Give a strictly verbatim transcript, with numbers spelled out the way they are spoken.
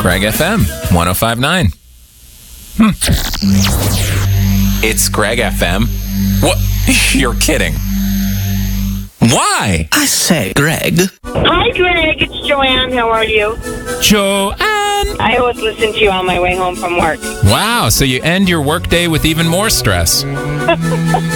Greg F M one oh five point nine. Hmm. It's Greg F M. What? You're kidding. Why? I say, Greg. Hi, Greg. It's Joanne. How are you? Joanne. I always listen to you on my way home from work. Wow, so you end your workday with even more stress.